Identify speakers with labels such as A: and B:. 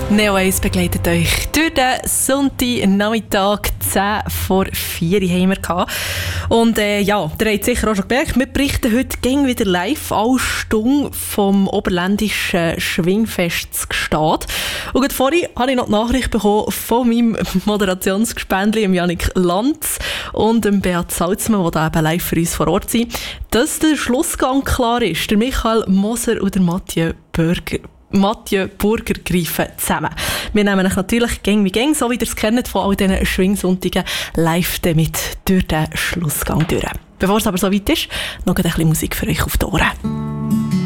A: Neo 1 begleitet euch durch den Sonntagnachmittag 10 vor 4 haben wir gehabt. Und ihr habt sicher auch schon gemerkt, wir berichten heute wieder live alle Stunden vom oberländischen Schwingfest Gstaad. Und gerade vorhin habe ich noch die Nachricht bekommen von meinem Moderationsgespendli, Jannik Lanz und Beat Salzmann, die da eben live für uns vor Ort sind, dass der Schlussgang klar ist. Der Michael Moser und der Mathieu Burger greifen zusammen. Wir nehmen euch natürlich Gang wie Gang, so wie ihr es kennt von all diesen Schwingsonntagen, live damit durch den Schlussgang durch. Bevor es aber so weit ist, noch ein bisschen Musik für euch auf die Ohren.